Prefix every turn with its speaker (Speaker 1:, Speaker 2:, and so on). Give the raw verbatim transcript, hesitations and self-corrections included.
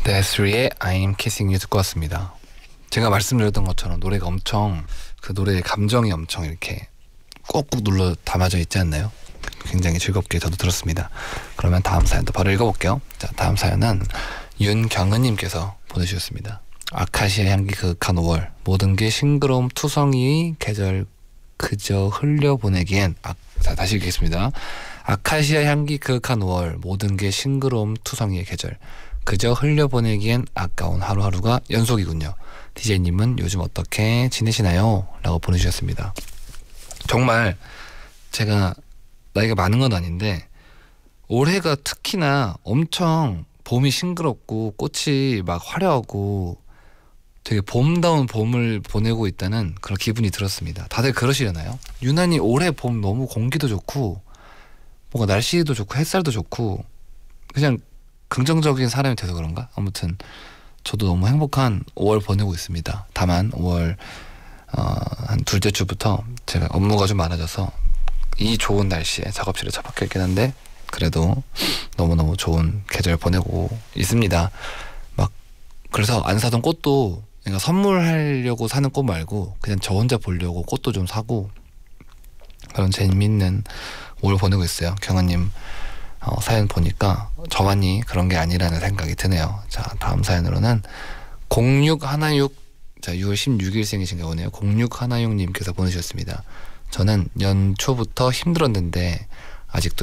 Speaker 1: 데스리의 I'm Kissing You 듣고 왔습니다. 제가 말씀드렸던 것처럼 노래가 엄청 그 노래의 감정이 엄청 이렇게 꾹꾹 눌러 담아져 있지 않나요? 굉장히 즐겁게 저도 들었습니다. 그러면 다음 사연도 바로 읽어볼게요. 자, 다음 사연은 윤경은님께서 보내주셨습니다. 아카시아 향기 그윽한 오월, 모든 게 싱그러움 투성이의 계절 그저 흘려보내기엔 아, 자, 다시 읽겠습니다. 아카시아 향기 그윽한 오월, 모든 게 싱그러움 투성이의 계절 그저 흘려보내기엔 아까운 하루하루가 연속이군요. 디제이님은 요즘 어떻게 지내시나요? 라고 보내주셨습니다. 정말 제가 나이가 많은 건 아닌데 올해가 특히나 엄청 봄이 싱그럽고 꽃이 막 화려하고 되게 봄다운 봄을 보내고 있다는 그런 기분이 들었습니다. 다들 그러시려나요? 유난히 올해 봄 너무 공기도 좋고 뭔가 날씨도 좋고 햇살도 좋고 그냥 긍정적인 사람이 돼서 그런가? 아무튼 저도 너무 행복한 오월 보내고 있습니다. 다만 오월 어, 한 둘째 주부터 제가 업무가 좀 많아져서 이 좋은 날씨에 작업실에 처박혀 있긴 한데 그래도 너무너무 좋은 계절 보내고 있습니다. 막 그래서 안 사던 꽃도 그러니까 선물하려고 사는 꽃 말고 그냥 저 혼자 보려고 꽃도 좀 사고 그런 재미있는 오월 보내고 있어요. 경아님 어, 사연 보니까 저만이 그런 게 아니라는 생각이 드네요. 자, 다음 사연으로는 공육일육, 자, 유월 십육일생이신가 보네요. 공육일육님께서 보내주셨습니다. 저는 연초부터 힘들었는데 아직도